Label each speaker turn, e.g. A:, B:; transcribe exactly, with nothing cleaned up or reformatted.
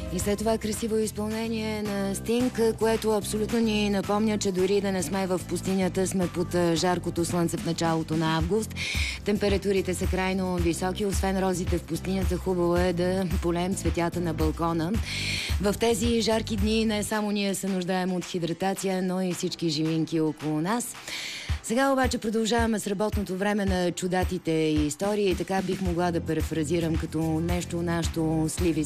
A: И след това красиво изпълнение на Стинг, което абсолютно ни напомня, че дори да не сме в пустинята, сме под жаркото слънце в началото на август. Температурите са крайно високи, освен розите в пустинята, хубаво е да полеем цветята на балкона. В тези жарки дни не само ние се нуждаем от хидратация, но и всички живинки около нас. Сега обаче продължаваме с работното време на чудатите истории. Така бих могла да парафразирам като нещо нашето сливи